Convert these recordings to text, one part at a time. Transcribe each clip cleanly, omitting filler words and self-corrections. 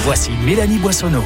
Voici Mélanie Boissonneau.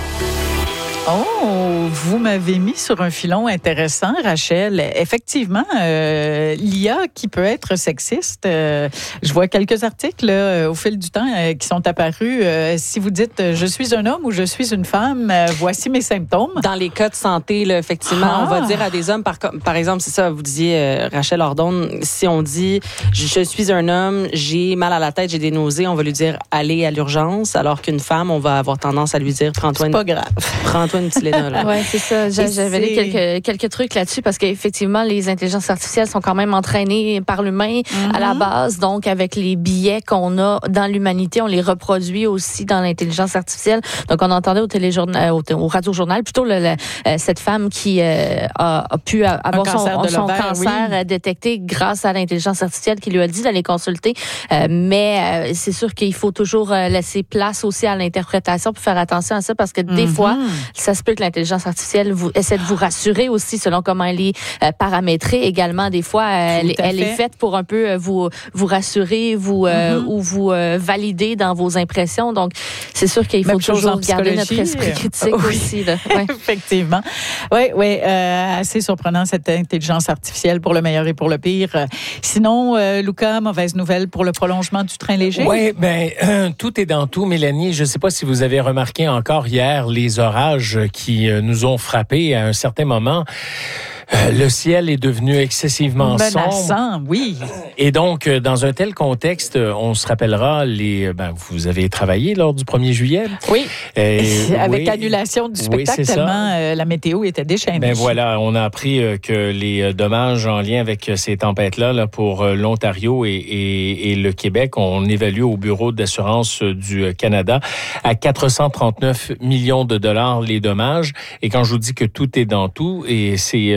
Oh, vous m'avez mis sur un filon intéressant, Rachel. Effectivement, l'IA qui peut être sexiste. Je vois quelques articles là, au fil du temps qui sont apparus. Si vous dites « je suis un homme » ou « je suis une femme », voici mes symptômes. Dans les cas de santé, là, effectivement, on va dire à des hommes, par exemple, c'est ça, vous disiez, Rachel Ordonne, si on dit « je suis un homme, j'ai mal à la tête, j'ai des nausées », on va lui dire « allez à l'urgence », alors qu'une femme, on va avoir tendance à lui dire « prends-toi c'est pas grave. Prends-toi une Tylenol. » Oui, c'est ça. J'avais lu quelques trucs là-dessus parce qu'effectivement, les intelligences artificielles sont quand même entraînées par l'humain à la base. Donc, avec les biais qu'on a dans l'humanité, on les reproduit aussi dans l'intelligence artificielle. Donc, on entendait au radio-journal plutôt cette femme qui a pu avoir son cancer détecté grâce à l'intelligence artificielle qui lui a dit d'aller consulter. Mais c'est sûr qu'il faut toujours laisser place aussi à l'interprétation pour faire attention à ça parce que des fois, ça se peut que l'intelligence artificielle essaie de vous rassurer aussi selon comment elle est paramétrée. Également, des fois, elle est faite pour un peu vous rassurer ou vous valider dans vos impressions. Donc, c'est sûr qu'il faut toujours garder notre esprit critique aussi. Là. Ouais. Effectivement. Oui, assez surprenant cette intelligence artificielle pour le meilleur et pour le pire. Sinon, Luca, mauvaise nouvelle pour le prolongement du train léger? Oui, tout est dans tout, Mélanie. Je ne sais pas si vous avez remarqué encore hier les orages qui nous ont frappés à un certain moment. Le ciel est devenu excessivement sombre. Oui. Et donc, dans un tel contexte, on se rappellera vous avez travaillé lors du 1er juillet. Oui. Avec annulation du spectacle, tellement la météo était déchaînée. Voilà, on a appris que les dommages en lien avec ces tempêtes-là, là, pour l'Ontario et le Québec, on évalue au Bureau d'assurance du Canada à 439 millions de dollars les dommages. Et quand je vous dis que tout est dans tout, et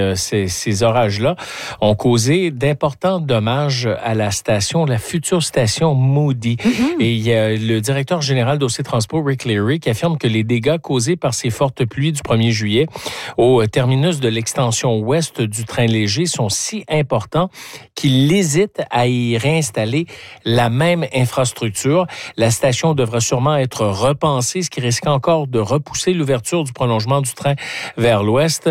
ces orages-là ont causé d'importants dommages à la future station Moody. Et il y a le directeur général d'OC Transpo, Rick Leary, qui affirme que les dégâts causés par ces fortes pluies du 1er juillet au terminus de l'extension ouest du train léger sont si importants qu'il hésite à y réinstaller la même infrastructure. La station devra sûrement être repensée, ce qui risque encore de repousser l'ouverture du prolongement du train vers l'ouest.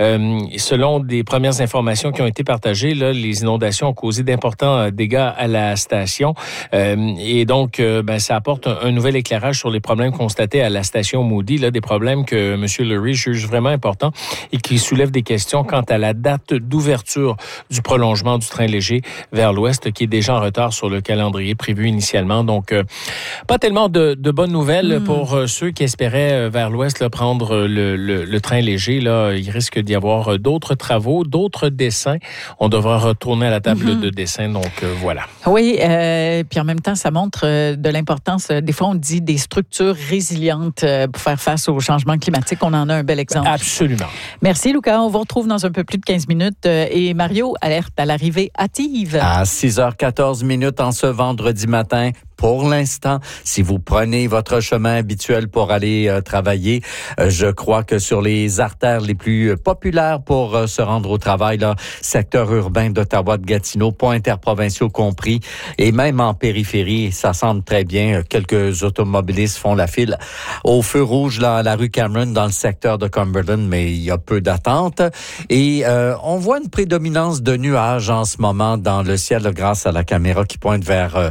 Selon des premières informations qui ont été partagées, là, les inondations ont causé d'importants dégâts à la station. Et donc, ça apporte un nouvel éclairage sur les problèmes constatés à la station Moody, là, des problèmes que M. Lurie juge vraiment importants et qui soulèvent des questions quant à la date d'ouverture du prolongement du train léger vers l'ouest, qui est déjà en retard sur le calendrier prévu initialement. Donc, pas tellement de bonnes nouvelles pour ceux qui espéraient vers l'ouest là, prendre le train léger. Là, il risque d'y avoir d'autres travaux, d'autres dessins. On devra retourner à la table de dessin, donc voilà. Oui, puis en même temps, ça montre de l'importance. Des fois, on dit des structures résilientes pour faire face au changement climatique. On en a un bel exemple. Absolument. Merci, Luca. On vous retrouve dans un peu plus de 15 minutes. Et Mario, alerte à l'arrivée hâtive. À 6h14 en ce vendredi matin. Pour l'instant, si vous prenez votre chemin habituel pour aller travailler, je crois que sur les artères les plus populaires pour se rendre au travail, là, secteur urbain d'Ottawa, de Gatineau, ponts interprovinciaux compris, et même en périphérie, ça semble très bien. Quelques automobilistes font la file au feu rouge là, à la rue Cameron dans le secteur de Cumberland, mais il y a peu d'attente. Et on voit une prédominance de nuages en ce moment dans le ciel grâce à la caméra qui pointe vers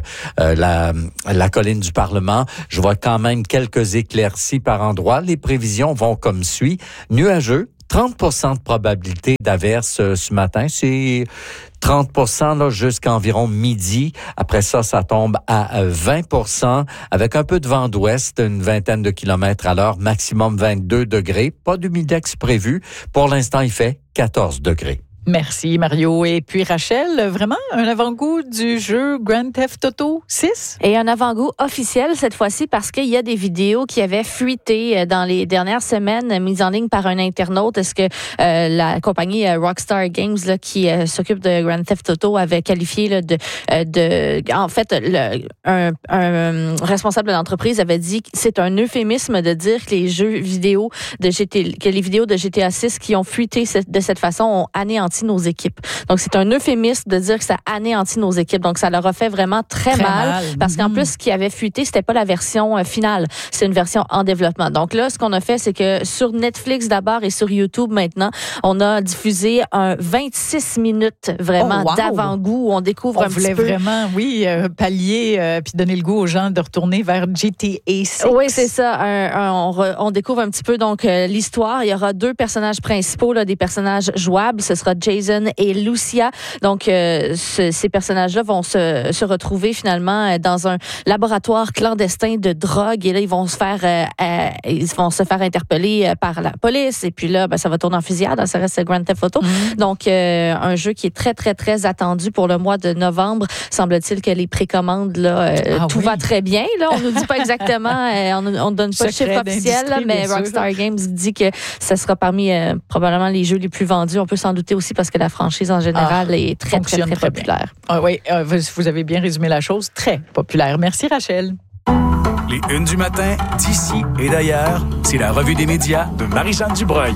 la colline du Parlement. Je vois quand même quelques éclaircies par endroits. Les prévisions vont comme suit. Nuageux, 30% de probabilité d'averse ce matin. C'est 30% là, jusqu'à environ midi. Après ça, ça tombe à 20%. Avec un peu de vent d'ouest, une vingtaine de kilomètres à l'heure, maximum 22 degrés. Pas d'humidex prévu. Pour l'instant, il fait 14 degrés. Merci, Mario. Et puis, Rachel, vraiment un avant-goût du jeu Grand Theft Auto 6? Et un avant-goût officiel cette fois-ci parce qu'il y a des vidéos qui avaient fuité dans les dernières semaines, mises en ligne par un internaute. Est-ce que la compagnie Rockstar Games là, qui s'occupe de Grand Theft Auto avait qualifié là, en fait, un responsable de l'entreprise avait dit que c'est un euphémisme de dire que les jeux vidéo que les vidéos de GTA 6 qui ont fuité de cette façon ont anéanti anéantit nos équipes. Donc, c'est un euphémisme de dire que ça anéantit nos équipes. Donc, ça leur a fait vraiment très mal. Parce qu'en plus, ce qui avait fuité, c'était pas la version finale. C'est une version en développement. Donc là, ce qu'on a fait, c'est que sur Netflix d'abord et sur YouTube maintenant, on a diffusé un 26 minutes vraiment d'avant-goût où on découvre un petit peu. On voulait vraiment, pallier puis donner le goût aux gens de retourner vers GTA 6. Oui, c'est ça. On découvre un petit peu donc l'histoire. Il y aura 2 personnages principaux, là, des personnages jouables. Ce sera Jason et Lucia. Donc, ces personnages-là vont se retrouver finalement dans un laboratoire clandestin de drogue. Et là, ils vont se faire interpeller par la police. Et puis là, ça va tourner en fusillade. Ça reste Grand Theft Auto. Donc, un jeu qui est très, très, très attendu pour le mois de novembre. Semble-t-il que les précommandes, là, tout va très bien. Là, on nous dit pas exactement, on ne donne pas de chiffre officiel, là, mais Rockstar Games dit que ça sera parmi probablement les jeux les plus vendus. On peut s'en douter aussi parce que la franchise en général est très, très, très populaire. Oui, vous avez bien résumé la chose. Très populaire. Merci, Rachel. Les Unes du matin, d'ici et d'ailleurs, c'est la revue des médias de Marie-Jeanne Dubreuil.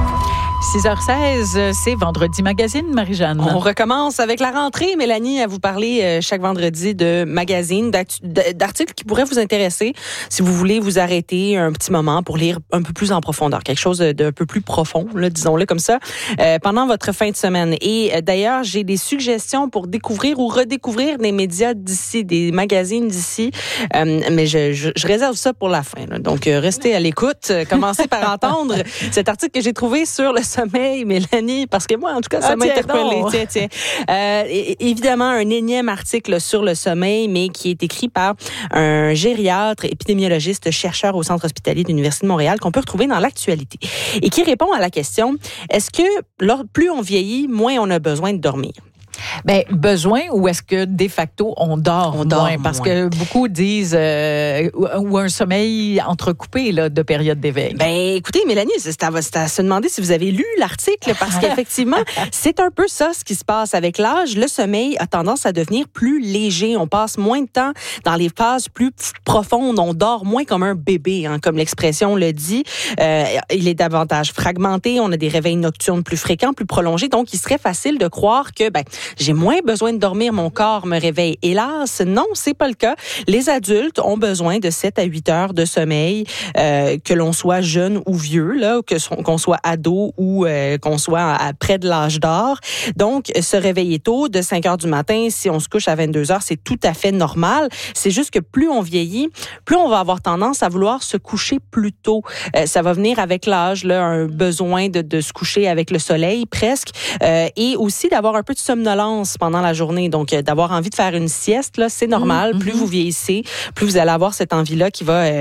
6h16, c'est Vendredi Magazine, Marie-Jeanne. On recommence avec la rentrée, Mélanie, à vous parler chaque vendredi de magazines, d'articles qui pourraient vous intéresser si vous voulez vous arrêter un petit moment pour lire un peu plus en profondeur, quelque chose d'un peu plus profond, là, disons-le comme ça, pendant votre fin de semaine. Et d'ailleurs, j'ai des suggestions pour découvrir ou redécouvrir des médias d'ici, des magazines d'ici, mais je réserve ça pour la fin. Là. Donc, restez à l'écoute. Commencez par entendre cet article que j'ai trouvé sur le sommeil, Mélanie, parce que moi, en tout cas, ça m'a interpellée. Tiens. Évidemment, un énième article sur le sommeil, mais qui est écrit par un gériatre, épidémiologiste, chercheur au Centre hospitalier de l'Université de Montréal, qu'on peut retrouver dans l'actualité, et qui répond à la question, est-ce que plus on vieillit, moins on a besoin de dormir? Besoin ou est-ce que de facto on dort moins? Parce que beaucoup disent ou un sommeil entrecoupé là, de périodes d'éveil. Écoutez, Mélanie, c'est à se demander si vous avez lu l'article parce qu'effectivement, c'est un peu ça ce qui se passe avec l'âge. Le sommeil a tendance à devenir plus léger. On passe moins de temps dans les phases plus profondes. On dort moins comme un bébé, comme l'expression le dit. Il est davantage fragmenté. On a des réveils nocturnes plus fréquents, plus prolongés. Donc, il serait facile de croire que j'ai moins besoin de dormir, mon corps me réveille. Hélas, non, c'est pas le cas. Les adultes ont besoin de 7 à 8 heures de sommeil, que l'on soit jeune ou vieux, là, qu'on soit ado ou qu'on soit près de l'âge d'or. Donc, se réveiller tôt, de 5 heures du matin, si on se couche à 22 heures, c'est tout à fait normal. C'est juste que plus on vieillit, plus on va avoir tendance à vouloir se coucher plus tôt. Ça va venir avec l'âge, là, un besoin de se coucher avec le soleil presque, et aussi d'avoir un peu de somnolence pendant la journée. Donc, d'avoir envie de faire une sieste, là, c'est normal. Plus vous vieillissez, plus vous allez avoir cette envie-là qui va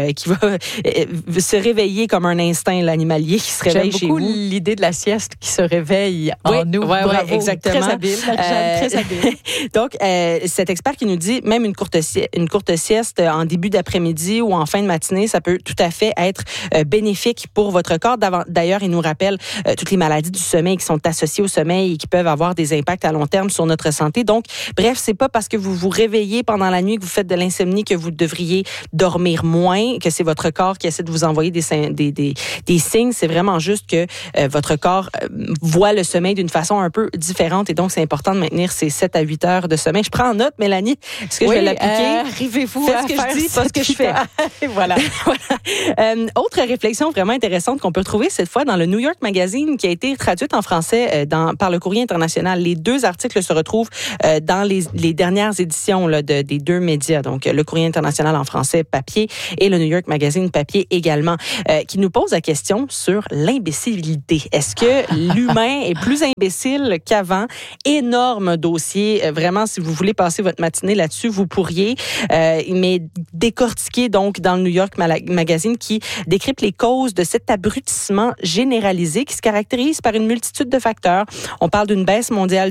se réveiller comme un instinct, l'animalier qui se réveille chez vous. J'aime beaucoup l'idée de la sieste qui se réveille en nous. Oui, exactement. Très habile, très habile. Donc, cet expert qui nous dit, même une courte sieste en début d'après-midi ou en fin de matinée, ça peut tout à fait être bénéfique pour votre corps. D'ailleurs, il nous rappelle toutes les maladies du sommeil qui sont associées au sommeil et qui peuvent avoir des impacts à long terme sur notre santé. Donc, bref, c'est pas parce que vous vous réveillez pendant la nuit, que vous faites de l'insomnie, que vous devriez dormir moins, que c'est votre corps qui essaie de vous envoyer des signes. C'est vraiment juste que votre corps voit le sommeil d'une façon un peu différente et donc c'est important de maintenir ces 7 à 8 heures de sommeil. Je prends en note, Mélanie. Est-ce que je vais l'appliquer? Arrivez-vous à ce que je dis, pas ce que je fais. Voilà. Autre réflexion vraiment intéressante qu'on peut retrouver cette fois dans le New York Magazine qui a été traduite en français par le Courrier international. Les 2 articles se retrouvent dans les dernières éditions là, des 2 médias, donc le Courrier international en français papier et le New York Magazine papier également, qui nous pose la question sur l'imbécilité. Est-ce que l'humain est plus imbécile qu'avant? Énorme dossier. Vraiment, si vous voulez passer votre matinée là-dessus, vous pourriez, mais décortiquer donc dans le New York Magazine qui décrypte les causes de cet abrutissement généralisé qui se caractérise par une multitude de facteurs. On parle d'une baisse mondiale du QI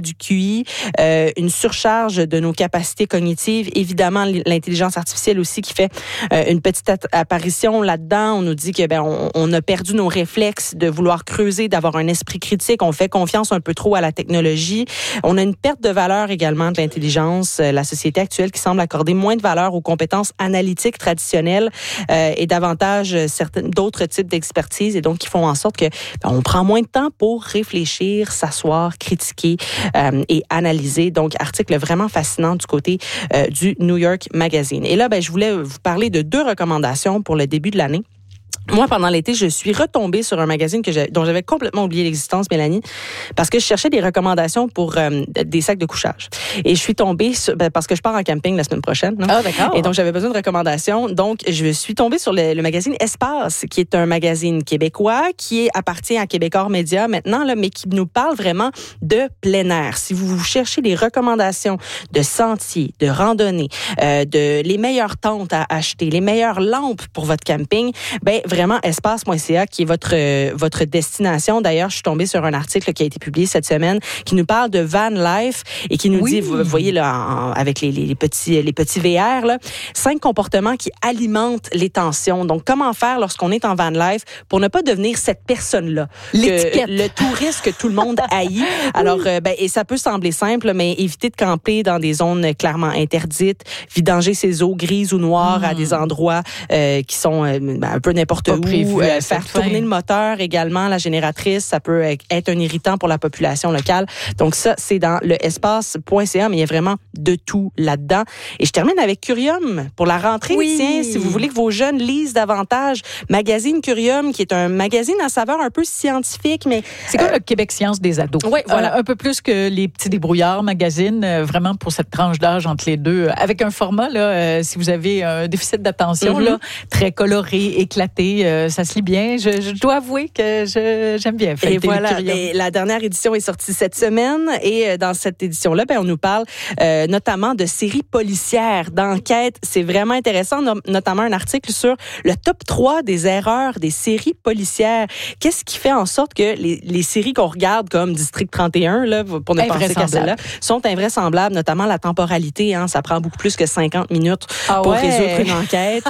oubli, une surcharge de nos capacités cognitives, évidemment l'intelligence artificielle aussi qui fait une petite apparition là-dedans. On nous dit que on a perdu nos réflexes de vouloir creuser, d'avoir un esprit critique, on fait confiance un peu trop à la technologie. On a une perte de valeur également de l'intelligence, la société actuelle qui semble accorder moins de valeur aux compétences analytiques traditionnelles et davantage d'autres types d'expertise, et donc qui font en sorte que on prend moins de temps pour réfléchir, s'asseoir, critiquer et analyser. Donc, article vraiment fascinant du côté du New York Magazine. Et là, je voulais vous parler de 2 recommandations pour le début de l'année. Moi, pendant l'été, je suis retombée sur un magazine dont j'avais complètement oublié l'existence, Mélanie, parce que je cherchais des recommandations pour des sacs de couchage. Et je suis tombée sur, parce que je pars en camping la semaine prochaine. Non? Ah, d'accord. Et donc, j'avais besoin de recommandations. Donc, je suis tombée sur le magazine Espace, qui est un magazine québécois, qui appartient à Québécois Média maintenant, là, mais qui nous parle vraiment de plein air. Si vous cherchez des recommandations de sentiers, de randonnées, de les meilleures tentes à acheter, les meilleures lampes pour votre camping, vraiment espace.ca qui est votre destination. D'ailleurs, je suis tombée sur un article qui a été publié cette semaine qui nous parle de van life et qui nous dit, vous voyez là, avec les petits VR, là, 5 comportements qui alimentent les tensions. Donc, comment faire lorsqu'on est en van life pour ne pas devenir cette personne-là? Le touriste que tout le monde haït. Alors, et ça peut sembler simple, mais éviter de camper dans des zones clairement interdites, vidanger ses eaux grises ou noires à des endroits qui sont un peu n'importe où, faire tourner le moteur également, la génératrice, ça peut être un irritant pour la population locale. Donc ça, c'est dans le espace.ca, mais il y a vraiment de tout là-dedans. Et je termine avec Curium pour la rentrée. Tiens, si vous voulez que vos jeunes lisent davantage, magazine Curium, qui est un magazine à saveur un peu scientifique, mais... C'est comme le Québec Science des ados. Oui, voilà. Un peu plus que les petits débrouillards magazine, vraiment pour cette tranche d'âge entre les deux, avec un format, là, si vous avez un déficit d'attention, là, très coloré, éclaté, ça se lit bien. Je dois avouer que j'aime bien. Et voilà, la dernière édition est sortie cette semaine et dans cette édition-là, on nous parle notamment de séries policières, d'enquêtes. C'est vraiment intéressant, notamment un article sur le top 3 des erreurs des séries policières. Qu'est-ce qui fait en sorte que les séries qu'on regarde comme District 31, là, pour ne penser qu'à celle-là, sont invraisemblables, notamment la temporalité. Ça prend beaucoup plus que 50 minutes pour résoudre une enquête.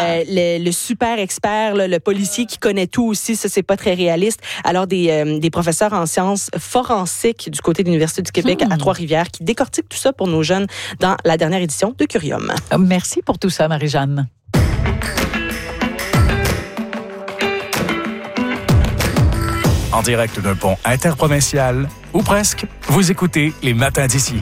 Le super expert, le policier qui connaît tout aussi, ça, c'est pas très réaliste. Alors, des professeurs en sciences forensiques du côté de l'Université du Québec à Trois-Rivières qui décortiquent tout ça pour nos jeunes dans la dernière édition de Curium. Merci pour tout ça, Marie-Jeanne. En direct d'un pont interprovincial, ou presque, vous écoutez Les Matins d'ici.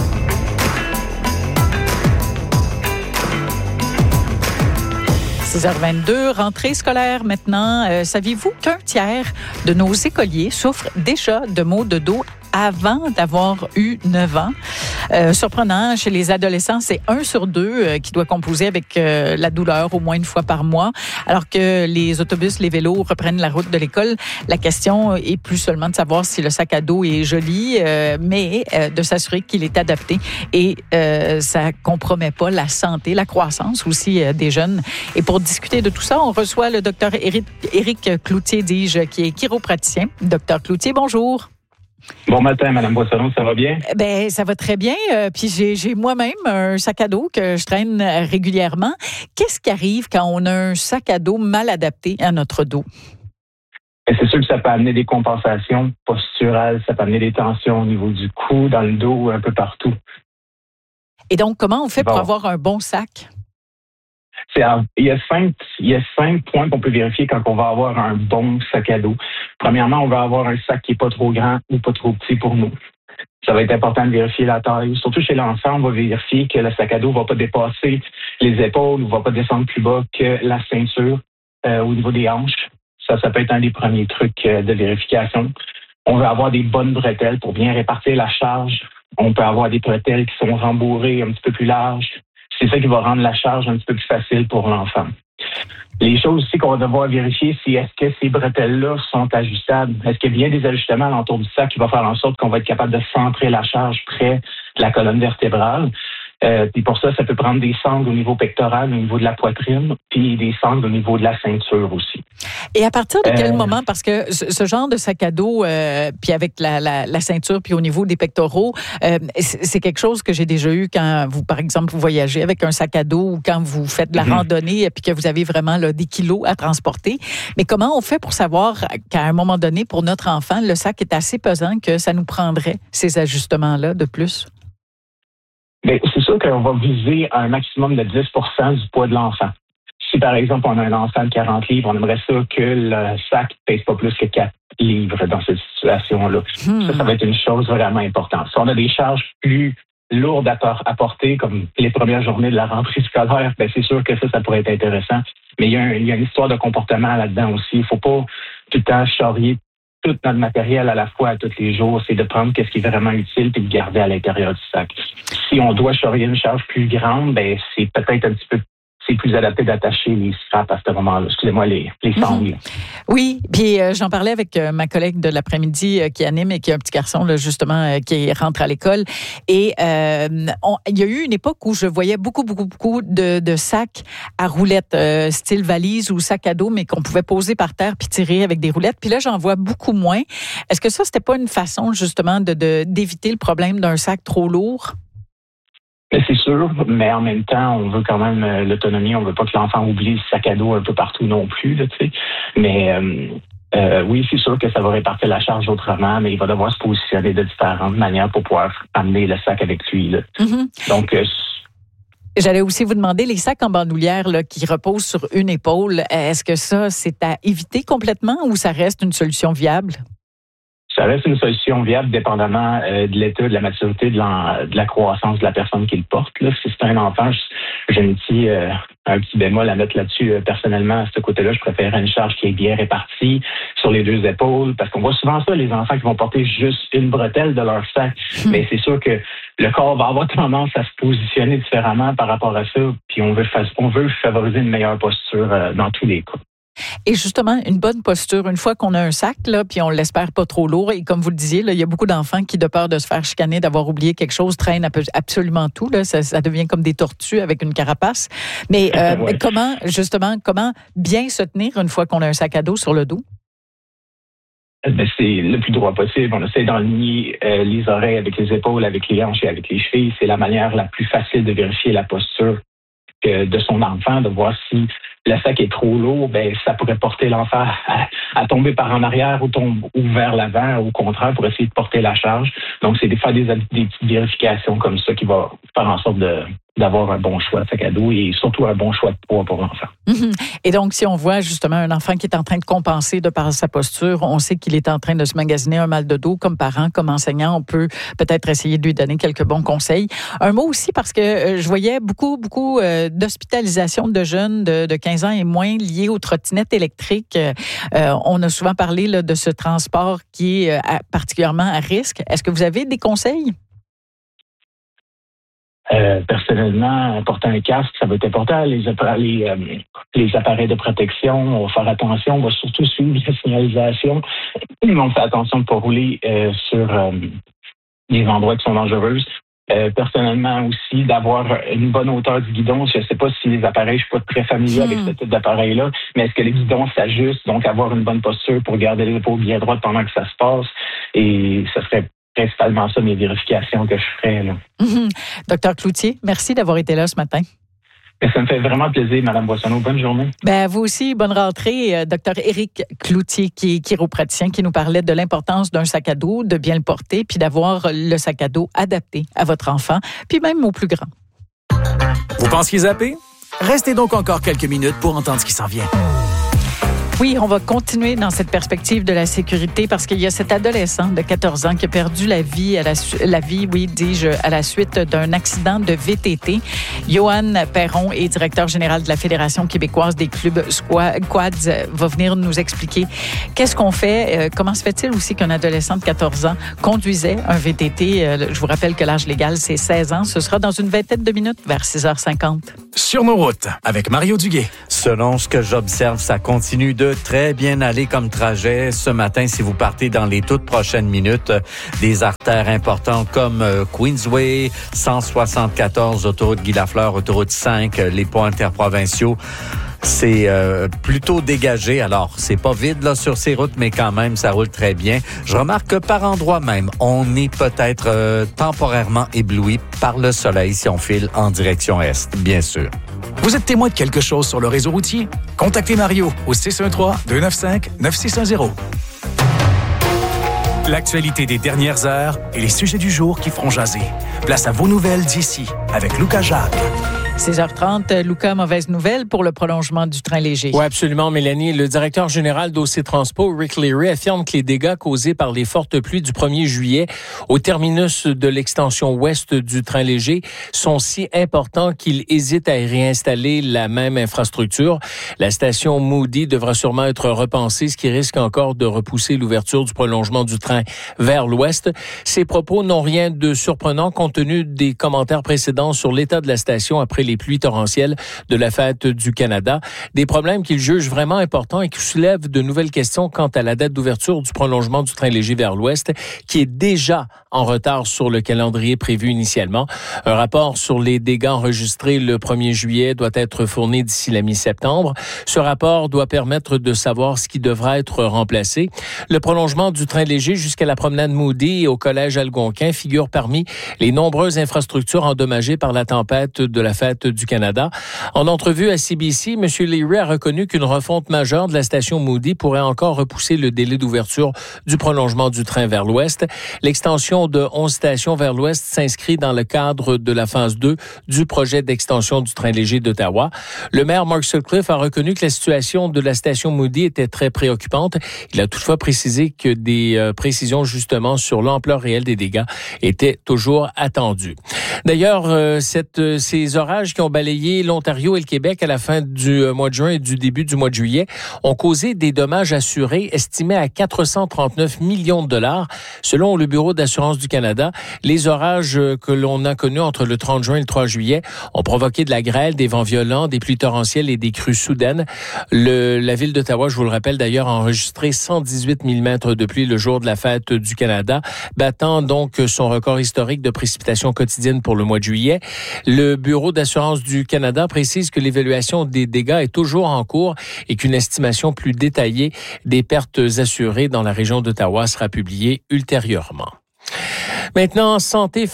« 6h22, rentrée scolaire maintenant. Saviez-vous qu'un tiers de nos écoliers souffrent déjà de maux de dos avant d'avoir eu 9 ans. Surprenant, chez les adolescents, c'est 1 sur 2 qui doit composer avec la douleur au moins une fois par mois. Alors que les autobus, les vélos reprennent la route de l'école, la question est plus seulement de savoir si le sac à dos est joli, mais de s'assurer qu'il est adapté et ça compromet pas la santé, la croissance aussi des jeunes. Et pour discuter de tout ça, on reçoit le docteur Éric Cloutier, dis-je, qui est chiropraticien. Docteur Cloutier, bonjour. Bon matin, Mme Boissonneau, ça va bien? Ça va très bien. Puis j'ai moi-même un sac à dos que je traîne régulièrement. Qu'est-ce qui arrive quand on a un sac à dos mal adapté à notre dos? C'est sûr que ça peut amener des compensations posturales, ça peut amener des tensions au niveau du cou, dans le dos, un peu partout. Et donc, comment on fait pour avoir un bon sac? Il y a 5 points qu'on peut vérifier quand on va avoir un bon sac à dos. Premièrement, on va avoir un sac qui n'est pas trop grand ou pas trop petit pour nous. Ça va être important de vérifier la taille. Surtout chez l'enfant, on va vérifier que le sac à dos ne va pas dépasser les épaules ou ne va pas descendre plus bas que la ceinture au niveau des hanches. Ça peut être un des premiers trucs de vérification. On va avoir des bonnes bretelles pour bien répartir la charge. On peut avoir des bretelles qui sont rembourrées un petit peu plus larges. C'est ça qui va rendre la charge un petit peu plus facile pour l'enfant. Les choses aussi qu'on va devoir vérifier, c'est est-ce que ces bretelles-là sont ajustables? Est-ce qu'il y a bien des ajustements alentour du sac qui va faire en sorte qu'on va être capable de centrer la charge près de la colonne vertébrale? Puis pour ça peut prendre des sangles au niveau pectoral, au niveau de la poitrine, puis des sangles au niveau de la ceinture aussi. Et à partir de quel moment, parce que ce genre de sac à dos, puis avec la ceinture, puis au niveau des pectoraux, c'est quelque chose que j'ai déjà eu quand vous, par exemple, vous voyagez avec un sac à dos ou quand vous faites de la randonnée, puis que vous avez vraiment là, des kilos à transporter. Mais comment on fait pour savoir qu'à un moment donné, pour notre enfant, le sac est assez pesant que ça nous prendrait ces ajustements-là de plus? Bien, c'est sûr qu'on va viser un maximum de 10 du poids de l'enfant. Si, par exemple, on a un enfant de 40 livres, on aimerait ça que le sac ne pèse pas plus que 4 livres dans cette situation-là. Ça va être une chose vraiment importante. Si on a des charges plus lourdes à porter, comme les premières journées de la rentrée scolaire, bien, c'est sûr que ça pourrait être intéressant. Mais il y a une histoire de comportement là-dedans aussi. Il ne faut pas tout le temps charrier tout notre matériel à la fois à tous les jours. C'est de prendre ce qui est vraiment utile et de le garder à l'intérieur du sac. Si on doit charrier une charge plus grande, ben c'est peut-être un petit peu plus adapté d'attacher les straps à ce moment-là. Excusez-moi, les sangles. Oui, puis j'en parlais avec ma collègue de l'après-midi qui anime et qui a un petit garçon, là, justement, qui rentre à l'école. Et il y a eu une époque où je voyais beaucoup de sacs à roulettes, style valise ou sac à dos, mais qu'on pouvait poser par terre puis tirer avec des roulettes. Puis là, j'en vois beaucoup moins. Est-ce que ça, c'était pas une façon, justement, d'éviter le problème d'un sac trop lourd? C'est sûr, mais en même temps, on veut quand même l'autonomie. On veut pas que l'enfant oublie le sac à dos un peu partout non plus, là, tu sais. Mais oui, c'est sûr que ça va répartir la charge autrement, mais il va devoir se positionner de différentes manières pour pouvoir amener le sac avec lui, là. Donc, j'allais aussi vous demander, les sacs en bandoulière là, qui reposent sur une épaule, est-ce que ça, c'est à éviter complètement ou ça reste une solution viable? Ça reste une solution viable dépendamment de l'état, de la maturité, de la croissance de la personne qui le porte. Là. Si c'est un enfant, j'ai un petit bémol à mettre là-dessus. Personnellement, à ce côté-là, je préférerais une charge qui est bien répartie sur les deux épaules, parce qu'on voit souvent ça, les enfants qui vont porter juste une bretelle de leur sac. Mais c'est sûr que le corps va avoir tendance à se positionner différemment par rapport à ça, puis on veut favoriser une meilleure posture dans tous les cas. Et justement, une bonne posture, une fois qu'on a un sac, là, puis on l'espère pas trop lourd, et comme vous le disiez, là, il y a beaucoup d'enfants qui, de peur de se faire chicaner, d'avoir oublié quelque chose, traînent absolument tout. Là, ça devient comme des tortues avec une carapace. Mais ouais. comment bien se tenir une fois qu'on a un sac à dos sur le dos? Ben, c'est le plus droit possible. On essaie d'enligner les oreilles avec les épaules, avec les hanches et avec les chevilles. C'est la manière la plus facile de vérifier la posture de son enfant, de voir si le sac est trop lourd, ben ça pourrait porter l'enfant à tomber par en arrière ou vers l'avant, au contraire, pour essayer de porter la charge. Donc, c'est de faire des petites vérifications comme ça qui va faire en sorte d'avoir un bon choix de sac à dos et surtout un bon choix de poids pour l'enfant. Et donc, si on voit justement un enfant qui est en train de compenser de par sa posture, on sait qu'il est en train de se magasiner un mal de dos, comme parent, comme enseignant, on peut peut-être essayer de lui donner quelques bons conseils. Un mot aussi, parce que je voyais beaucoup d'hospitalisation de jeunes de 15 ans et moins liés aux trottinettes électriques. On a souvent parlé là, de ce transport qui est particulièrement à risque. Est-ce que vous avez des conseils? Personnellement, porter un casque, ça va être important. Les appareils de protection, on va faire attention. On va surtout suivre la signalisation. On fait attention de ne pas rouler sur des endroits qui sont dangereux. Personnellement aussi, d'avoir une bonne hauteur du guidon. Je ne sais pas si les appareils, je ne suis pas très familier avec ce type d'appareil-là, mais est-ce que les guidons s'ajustent, donc avoir une bonne posture pour garder les épaules bien droites pendant que ça se passe. Et ça serait principalement ça, mes vérifications que je ferais. Là. Docteur Cloutier, merci d'avoir été là ce matin. Ça me fait vraiment plaisir, Mme Boissonneau. Bonne journée. Ben, vous aussi, bonne rentrée. Docteur Éric Cloutier, qui est chiropraticien, qui nous parlait de l'importance d'un sac à dos, de bien le porter, puis d'avoir le sac à dos adapté à votre enfant, puis même au plus grand. Vous pensiez zapper? Restez donc encore quelques minutes pour entendre ce qui s'en vient. Oui, on va continuer dans cette perspective de la sécurité parce qu'il y a cet adolescent de 14 ans qui a perdu la vie à la suite d'un accident de VTT. Johan Perron est directeur général de la Fédération québécoise des clubs quads, va venir nous expliquer qu'est-ce qu'on fait, comment se fait-il aussi qu'un adolescent de 14 ans conduisait un VTT. Je vous rappelle que l'âge légal, c'est 16 ans. Ce sera dans une vingtaine de minutes, vers 6h50. Sur nos routes, avec Mario Duguay. Selon ce que j'observe, ça continue de très bien aller comme trajet ce matin si vous partez dans les toutes prochaines minutes. Des artères importantes comme Queensway, 174, autoroute Guy Lafleur, autoroute 5, les ponts interprovinciaux. C'est plutôt dégagé. Alors, c'est pas vide là sur ces routes, mais quand même, ça roule très bien. Je remarque que par endroits même, on est peut-être temporairement ébloui par le soleil si on file en direction est, bien sûr. Vous êtes témoin de quelque chose sur le réseau routier? Contactez Mario au 613-295-9650. L'actualité des dernières heures et les sujets du jour qui feront jaser. Place à vos nouvelles d'ici avec Lucas Jacques. 6h30, Lucas, mauvaise nouvelle pour le prolongement du train léger. Oui, absolument, Mélanie. Le directeur général d'OC Transpo, Rick Leary, affirme que les dégâts causés par les fortes pluies du 1er juillet au terminus de l'extension ouest du train léger sont si importants qu'il hésite à y réinstaller la même infrastructure. La station Moody devra sûrement être repensée, ce qui risque encore de repousser l'ouverture du prolongement du train vers l'ouest. Ces propos n'ont rien de surprenant compte tenu des commentaires précédents sur l'état de la station après les pluies torrentielles de la fête du Canada. Des problèmes qu'il juge vraiment importants et qui soulèvent de nouvelles questions quant à la date d'ouverture du prolongement du train léger vers l'ouest, qui est déjà en retard sur le calendrier prévu initialement. Un rapport sur les dégâts enregistrés le 1er juillet doit être fourni d'ici la mi-septembre. Ce rapport doit permettre de savoir ce qui devra être remplacé. Le prolongement du train léger jusqu'à la promenade Moody et au collège Algonquin figure parmi les nombreuses infrastructures endommagées par la tempête de la fête du Canada. En entrevue à CBC, M. Leary a reconnu qu'une refonte majeure de la station Moody pourrait encore repousser le délai d'ouverture du prolongement du train vers l'ouest. L'extension de 11 stations vers l'ouest s'inscrit dans le cadre de la phase 2 du projet d'extension du train léger d'Ottawa. Le maire Mark Sutcliffe a reconnu que la situation de la station Moody était très préoccupante. Il a toutefois précisé que des précisions justement sur l'ampleur réelle des dégâts étaient toujours attendues. D'ailleurs, ces orages qui ont balayé l'Ontario et le Québec à la fin du mois de juin et du début du mois de juillet ont causé des dommages assurés estimés à 439 millions de dollars. Selon le Bureau d'assurance du Canada, les orages que l'on a connus entre le 30 juin et le 3 juillet ont provoqué de la grêle, des vents violents, des pluies torrentielles et des crues soudaines. La ville d'Ottawa, je vous le rappelle d'ailleurs, a enregistré 118 mm de pluie le jour de la fête du Canada, battant donc son record historique de précipitations quotidiennes pour le mois de juillet. Le Bureau d'assurance du Canada précise que l'évaluation des dégâts est toujours en cours et qu'une estimation plus détaillée des pertes assurées dans la région d'Ottawa sera publiée ultérieurement. Maintenant, santé,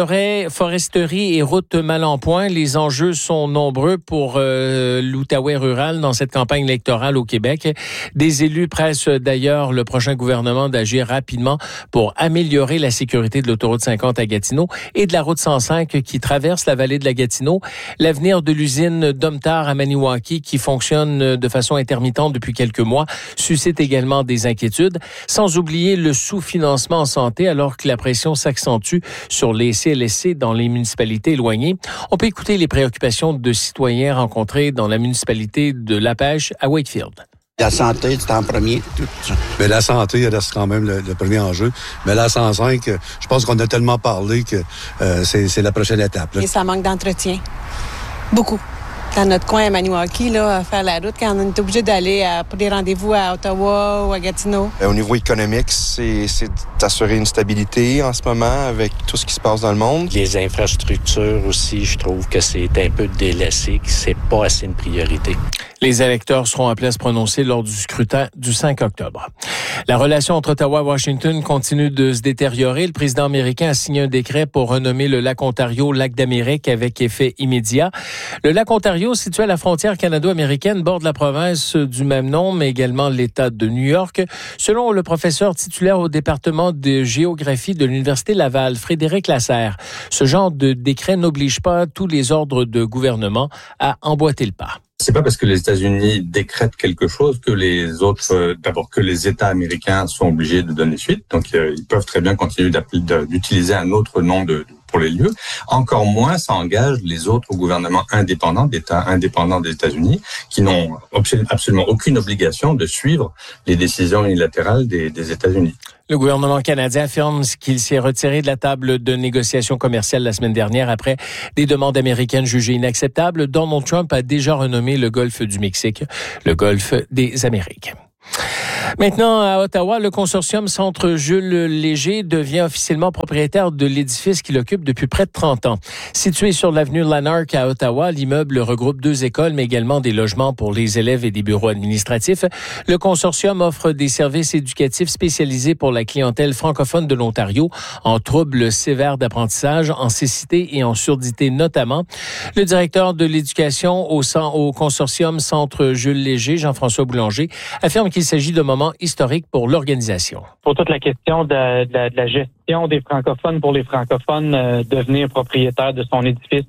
foresterie et routes mal en point. Les enjeux sont nombreux pour l'Outaouais rural dans cette campagne électorale au Québec. Des élus pressent d'ailleurs le prochain gouvernement d'agir rapidement pour améliorer la sécurité de l'autoroute 50 à Gatineau et de la route 105 qui traverse la vallée de la Gatineau. L'avenir de l'usine Domtar à Maniwaki qui fonctionne de façon intermittente depuis quelques mois suscite également des inquiétudes. Sans oublier le sous-financement en santé alors que la pression s'accentue sur les CLSC dans les municipalités éloignées. On peut écouter les préoccupations de citoyens rencontrés dans la municipalité de La Pêche à Wakefield. La santé, c'est en premier. Mais la santé, elle reste quand même le premier enjeu. Mais la 105, je pense qu'on a tellement parlé que c'est la prochaine étape. Là. Et ça manque d'entretien. Beaucoup. Dans notre coin à Maniwaki, là, à faire la route, quand on est obligé d'aller pour des rendez-vous à Ottawa ou à Gatineau. Au niveau économique, c'est d'assurer une stabilité en ce moment avec tout ce qui se passe dans le monde. Les infrastructures aussi, je trouve que c'est un peu délaissé, que c'est pas assez une priorité. Les électeurs seront appelés à se prononcer lors du scrutin du 5 octobre. La relation entre Ottawa et Washington continue de se détériorer. Le président américain a signé un décret pour renommer le lac Ontario lac d'Amérique avec effet immédiat. Le lac Ontario, situé à la frontière canado-américaine, borde la province du même nom, mais également l'État de New York. Selon le professeur titulaire au département de géographie de l'Université Laval, Frédéric Lasserre, ce genre de décret n'oblige pas tous les ordres de gouvernement à emboîter le pas. C'est pas parce que les États-Unis décrètent quelque chose que les autres, d'abord que les États américains sont obligés de donner suite. Donc, ils peuvent très bien continuer d'utiliser un autre nom de pour les lieux. Encore moins, ça engage les autres gouvernements indépendants, d'États indépendants des États-Unis, qui n'ont absolument aucune obligation de suivre les décisions unilatérales des États-Unis. Le gouvernement canadien affirme qu'il s'est retiré de la table de négociation commerciale la semaine dernière après des demandes américaines jugées inacceptables. Donald Trump a déjà renommé le golfe du Mexique le golfe des Amériques. Maintenant, à Ottawa, le consortium Centre Jules Léger devient officiellement propriétaire de l'édifice qu'il occupe depuis près de 30 ans. Situé sur l'avenue Lanark à Ottawa, l'immeuble regroupe 2 écoles, mais également des logements pour les élèves et des bureaux administratifs. Le consortium offre des services éducatifs spécialisés pour la clientèle francophone de l'Ontario, en troubles sévères d'apprentissage, en cécité et en surdité notamment. Le directeur de l'éducation au consortium Centre Jules Léger, Jean-François Boulanger, affirme qu'il s'agit de moments historiques pour l'organisation. Pour toute la question de la gestion des francophones pour les francophones, devenir propriétaire de son édifice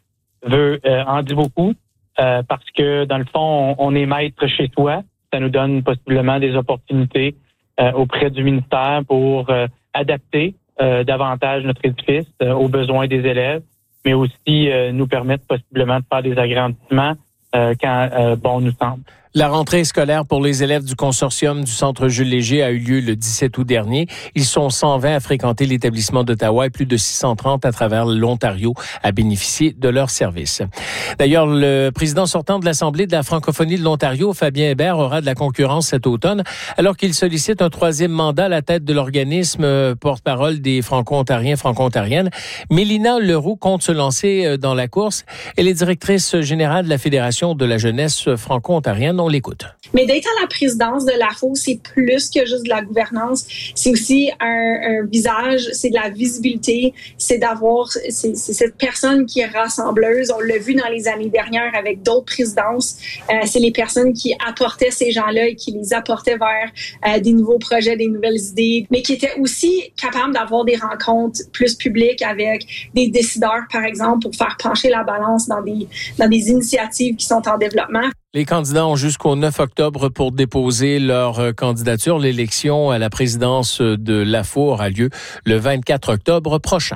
en dit beaucoup parce que, dans le fond, on est maître chez soi. Ça nous donne possiblement des opportunités auprès du ministère pour adapter davantage notre édifice aux besoins des élèves, mais aussi nous permettre possiblement de faire des agrandissements quand bon nous semble. La rentrée scolaire pour les élèves du consortium du Centre Jules Léger a eu lieu le 17 août dernier. Ils sont 120 à fréquenter l'établissement d'Ottawa et plus de 630 à travers l'Ontario à bénéficier de leurs services. D'ailleurs, le président sortant de l'Assemblée de la francophonie de l'Ontario, Fabien Hébert, aura de la concurrence cet automne, alors qu'il sollicite un 3e mandat à la tête de l'organisme porte-parole des Franco-Ontariens, Franco-Ontariennes. Mélina Leroux compte se lancer dans la course. Elle est directrice générale de la Fédération de la jeunesse franco-ontarienne. On l'écoute. Mais d'être à la présidence de l'AFO, c'est plus que juste de la gouvernance. C'est aussi un visage, c'est de la visibilité, c'est d'avoir c'est cette personne qui est rassembleuse. On l'a vu dans les années dernières avec d'autres présidences. C'est les personnes qui apportaient ces gens-là et qui les apportaient vers des nouveaux projets, des nouvelles idées, mais qui étaient aussi capables d'avoir des rencontres plus publiques avec des décideurs, par exemple, pour faire pencher la balance dans des initiatives qui sont en développement. Les candidats ont jusqu'au 9 octobre pour déposer leur candidature. L'élection à la présidence de l'AFO aura lieu le 24 octobre prochain.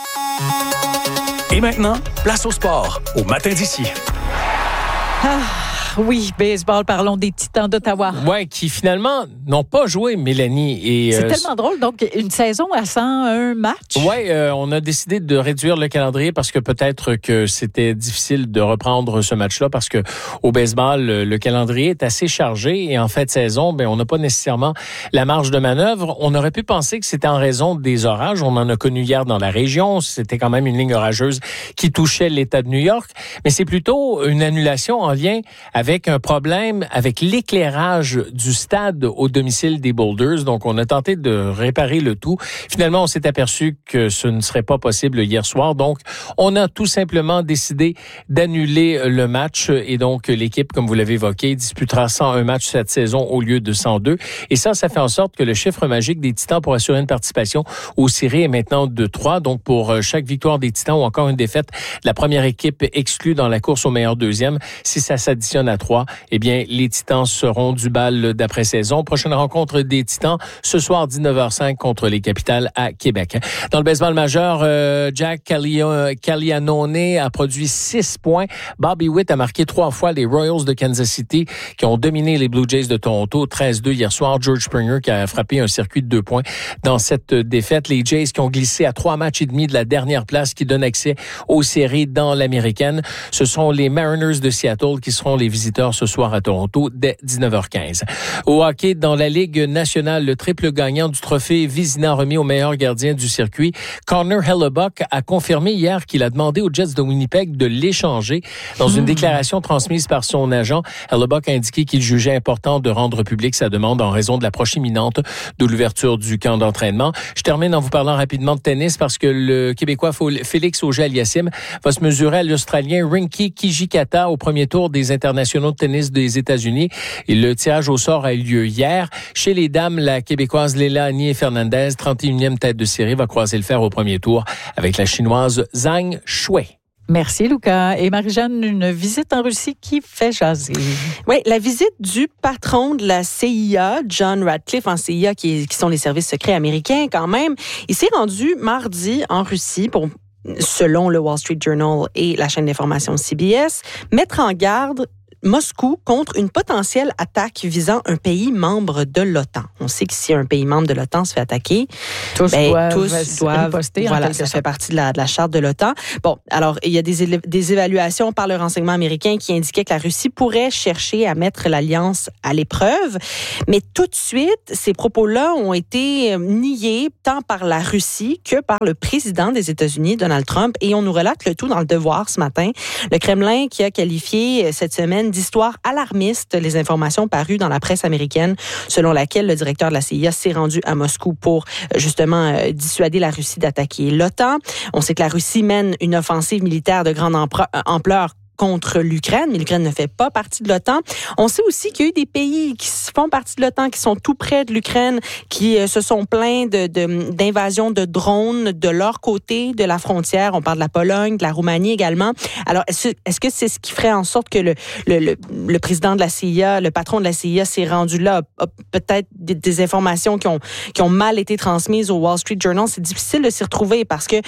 Et maintenant, place au sport, au matin d'ici. Oui, baseball, parlons des Titans d'Ottawa. Oui, qui finalement n'ont pas joué, Mélanie. C'est tellement drôle. Donc, une saison à 101 matchs. Oui, on a décidé de réduire le calendrier parce que peut-être que c'était difficile de reprendre ce match-là parce que au baseball, le calendrier est assez chargé et en fin de saison, on n'a pas nécessairement la marge de manœuvre. On aurait pu penser que c'était en raison des orages. On en a connu hier dans la région. C'était quand même une ligne orageuse qui touchait l'État de New York. Mais c'est plutôt une annulation en lien avec un problème avec l'éclairage du stade au domicile des Boulders. Donc, on a tenté de réparer le tout. Finalement, on s'est aperçu que ce ne serait pas possible hier soir. Donc, on a tout simplement décidé d'annuler le match. Et donc, l'équipe, comme vous l'avez évoqué, disputera 101 matchs cette saison au lieu de 102. Et ça fait en sorte que le chiffre magique des Titans pour assurer une participation aux séries est maintenant de 3. Donc, pour chaque victoire des Titans ou encore une défaite, la première équipe exclue dans la course au meilleur deuxième, si ça s'additionne à 3, eh bien, les Titans seront du bal d'après-saison. Prochaine rencontre des Titans, ce soir, 19h05 contre les Capitals à Québec. Dans le baseball majeur, Jack Caglianone a produit 6 points. Bobby Witt a marqué 3 fois les Royals de Kansas City qui ont dominé les Blue Jays de Toronto, 13-2 hier soir. George Springer qui a frappé un circuit de 2 points dans cette défaite. Les Jays qui ont glissé à 3 matchs et demi de la dernière place qui donne accès aux séries dans l'américaine. Ce sont les Mariners de Seattle qui seront les visiteurs ce soir à Toronto dès 19h15. Au hockey, dans la Ligue nationale, le triple gagnant du trophée Vizina remis au meilleur gardien du circuit, Connor Hellebuyck a confirmé hier qu'il a demandé aux Jets de Winnipeg de l'échanger. Dans une déclaration transmise par son agent, Hellebuyck a indiqué qu'il jugeait important de rendre public sa demande en raison de l'approche imminente de l'ouverture du camp d'entraînement. Je termine en vous parlant rapidement de tennis parce que le Québécois Félix Auger-Aliassime va se mesurer à l'Australien Rinky Kijikata au premier tour des internationaux de tennis des États-Unis. Et le tirage au sort a eu lieu hier. Chez les dames, la Québécoise Léla Fernandez, 31e tête de série, va croiser le fer au premier tour avec la Chinoise Zhang Shuai. Merci, Lucas. Et Marie-Jeanne, une visite en Russie qui fait jaser. Oui, la visite du patron de la CIA, John Ratcliffe, en CIA, qui sont les services secrets américains quand même. Il s'est rendu mardi en Russie pour selon le Wall Street Journal et la chaîne d'information CBS, mettre en garde Moscou contre une potentielle attaque visant un pays membre de l'OTAN. On sait que si un pays membre de l'OTAN se fait attaquer, tous doivent riposter. Voilà, ça fait partie de la charte de l'OTAN. Bon, alors il y a des évaluations par le renseignement américain qui indiquaient que la Russie pourrait chercher à mettre l'alliance à l'épreuve, mais tout de suite, ces propos-là ont été niés tant par la Russie que par le président des États-Unis, Donald Trump, et on nous relate le tout dans Le Devoir ce matin. Le Kremlin qui a qualifié cette semaine d'histoire alarmiste les informations parues dans la presse américaine selon laquelle le directeur de la CIA s'est rendu à Moscou pour justement dissuader la Russie d'attaquer l'OTAN. On sait que la Russie mène une offensive militaire de grande ampleur contre l'Ukraine, mais l'Ukraine ne fait pas partie de l'OTAN. On sait aussi qu'il y a eu des pays qui font partie de l'OTAN, qui sont tout près de l'Ukraine, qui se sont plaints d'invasions de drones de leur côté de la frontière. On parle de la Pologne, de la Roumanie également. Alors, est-ce que c'est ce qui ferait en sorte que le président de la CIA, le patron de la CIA s'est rendu là, a peut-être des informations qui ont mal été transmises au Wall Street Journal? C'est difficile de s'y retrouver parce que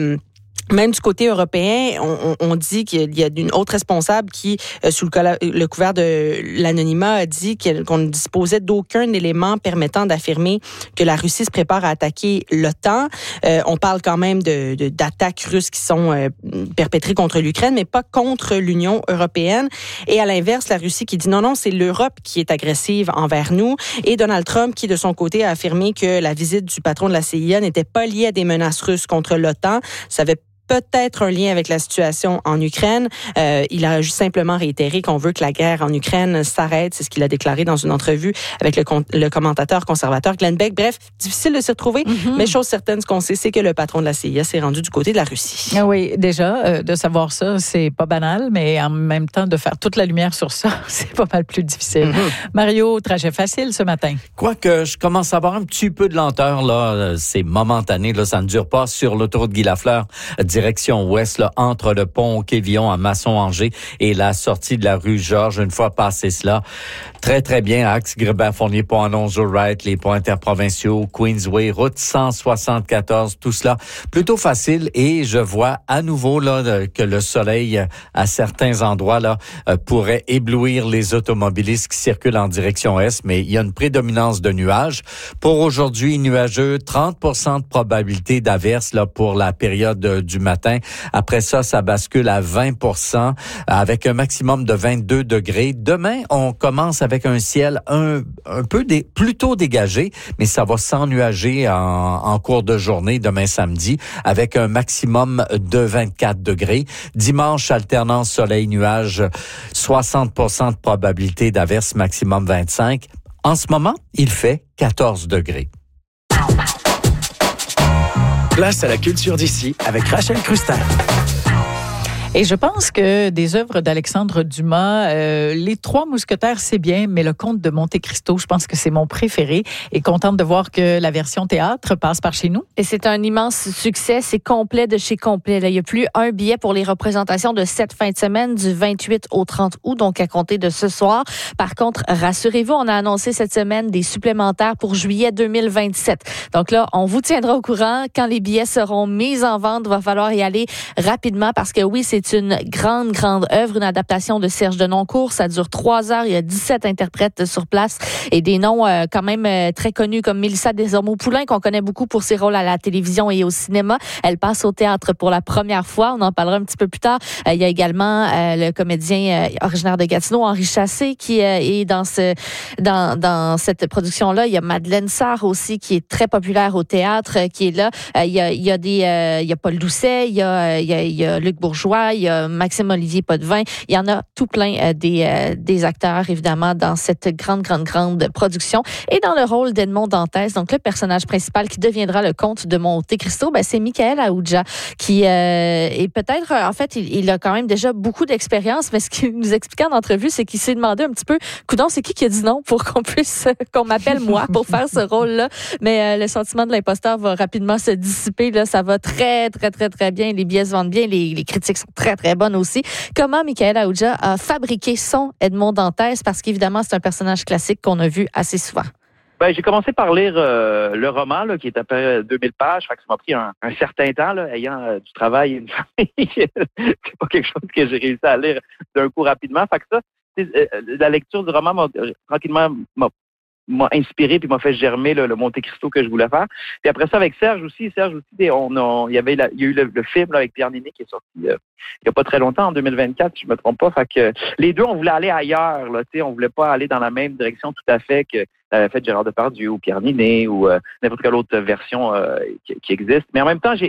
même du côté européen, on dit qu'il y a une autre responsable qui, sous le couvert de l'anonymat, a dit qu'on ne disposait d'aucun élément permettant d'affirmer que la Russie se prépare à attaquer l'OTAN. On parle quand même d'attaques russes qui sont perpétrées contre l'Ukraine, mais pas contre l'Union européenne. Et à l'inverse, la Russie qui dit non, c'est l'Europe qui est agressive envers nous. Et Donald Trump qui, de son côté, a affirmé que la visite du patron de la CIA n'était pas liée à des menaces russes contre l'OTAN. Ça avait peut-être un lien avec la situation en Ukraine. Il a juste simplement réitéré qu'on veut que la guerre en Ukraine s'arrête. C'est ce qu'il a déclaré dans une entrevue avec le commentateur conservateur Glenn Beck. Bref, difficile de s'y retrouver, mais chose certaine, ce qu'on sait, c'est que le patron de la CIA s'est rendu du côté de la Russie. Oui, déjà, de savoir ça, c'est pas banal, mais en même temps, de faire toute la lumière sur ça, c'est pas mal plus difficile. Mario, trajet facile ce matin. Quoique je commence à avoir un petit peu de lenteur, là, c'est momentané, là, ça ne dure pas sur l'autoroute Guy Lafleur, direction ouest, là, entre le pont Quévillon à Masson-Angers et la sortie de la rue Georges. Une fois passé cela, très, très bien, axe Grébert-Fournier, pont Alonzo-Wright, les ponts interprovinciaux, Queensway, route 174, tout cela plutôt facile. Et je vois à nouveau là que le soleil, à certains endroits, là, pourrait éblouir les automobilistes qui circulent en direction est, mais il y a une prédominance de nuages. Pour aujourd'hui, nuageux, 30% de probabilité d'averse là pour la période du matin. Après ça, ça bascule à 20% avec un maximum de 22 degrés. Demain, on commence avec un ciel un peu plutôt dégagé, mais ça va s'ennuager en cours de journée demain samedi avec un maximum de 24 degrés. Dimanche, alternance soleil-nuage, 60% de probabilité d'averse, maximum 25. En ce moment, il fait 14 degrés. Place à la culture d'ici avec Rachel Crustin. Et je pense que des œuvres d'Alexandre Dumas, Les Trois Mousquetaires, c'est bien, mais Le Comte de Monte-Cristo, je pense que c'est mon préféré. Et contente de voir que la version théâtre passe par chez nous. Et c'est un immense succès. C'est complet de chez complet. Là, il n'y a plus un billet pour les représentations de cette fin de semaine du 28 au 30 août, donc à compter de ce soir. Par contre, rassurez-vous, on a annoncé cette semaine des supplémentaires pour juillet 2027. Donc là, on vous tiendra au courant. Quand les billets seront mis en vente, il va falloir y aller rapidement parce que oui, c'est une grande œuvre, une adaptation de Serge Denoncourt. Ça dure 3 heures. Il y a 17 interprètes sur place et des noms quand même très connus comme Mélissa Desormeaux-Poulain, qu'on connaît beaucoup pour ses rôles à la télévision et au cinéma. Elle passe au théâtre pour la première fois. On en parlera un petit peu plus tard. Il y a également le comédien originaire de Gatineau, Henri Chassé, qui est dans cette production-là. Il y a Madeleine Sarr aussi, qui est très populaire au théâtre, qui est là. Il y a Paul Doucet, il y a Luc Bourgeois, il y a Maxime-Olivier Potvin. Il y en a tout plein des acteurs, évidemment, dans cette grande production. Et dans le rôle d'Edmond Dantès, donc le personnage principal qui deviendra le comte de Monte-Cristo, c'est Michael Aoudja, qui est peut-être, en fait, il a quand même déjà beaucoup d'expérience, mais ce qu'il nous expliquait en entrevue, c'est qu'il s'est demandé un petit peu, coudonc, c'est qui a dit non pour qu'on m'appelle moi pour faire ce rôle-là. Mais le sentiment de l'imposteur va rapidement se dissiper. Là, ça va très bien. Les billets se vendent bien. Les critiques sont très bonnes aussi. Comment Michael Aoudja a fabriqué son Edmond Dantès? Parce qu'évidemment, c'est un personnage classique qu'on a vu assez souvent. Ben, j'ai commencé par lire le roman, là, qui est à peu près 2000 pages. Fait que ça m'a pris un certain temps, là, ayant du travail et une famille. C'est pas quelque chose que j'ai réussi à lire d'un coup rapidement. Fait que ça, la lecture du roman tranquillement m'a inspiré puis m'a fait germer le Monte Cristo que je voulais faire. Puis après ça, avec Serge aussi, il y a eu le film là, avec Pierre Néné qui est sorti il y a pas très longtemps, en 2024, si je me trompe pas. Fait que les deux, on voulait aller ailleurs, là, on voulait pas aller dans la même direction tout à fait que l'avait fait Gérard Depardieu ou Pierre Néné ou n'importe quelle autre version qui existe. Mais en même temps,